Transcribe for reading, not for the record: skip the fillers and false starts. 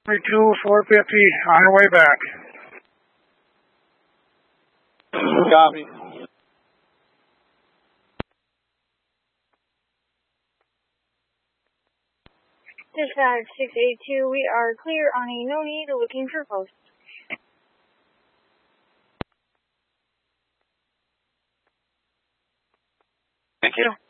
32, 450, on our way back. Copy. Dispatch 682, we are clear on a no need looking for post. Thank you.